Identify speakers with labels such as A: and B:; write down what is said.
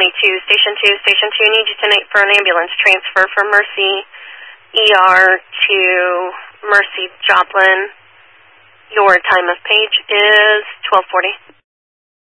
A: Station 2. Station 2 needs you tonight for an ambulance transfer from Mercy ER to Mercy Joplin. Your time of page is 12:40.